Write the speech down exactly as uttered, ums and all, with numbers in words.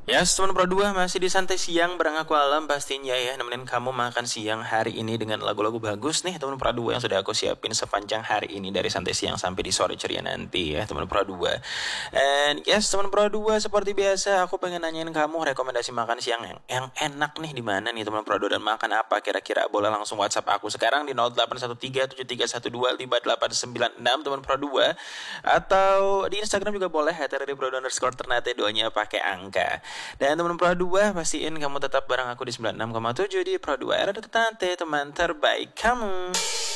Yes, teman Pro dua masih di santai siang bareng aku Alam pastinya ya, nemenin kamu makan siang hari ini dengan lagu-lagu bagus nih teman Pro dua yang sudah aku siapin sepanjang hari ini dari santai siang sampai di sore ceria nanti ya teman Pro dua. And yes, teman Pro dua seperti biasa aku pengen nanyain kamu rekomendasi makan siang yang, yang enak nih di mana nih teman Pro dua, dan makan apa kira-kira. Boleh langsung WhatsApp aku sekarang di nol delapan satu tiga tujuh tiga satu dua lima delapan sembilan enam teman Pro dua, atau di Instagram juga boleh ya, dari Pro dua underscore ternate doanya pakai angka. Dan teman Pro dua, pastiin kamu tetap bareng aku di sembilan puluh enam koma tujuh di Pro dua, era Ternate, teman terbaik kamu.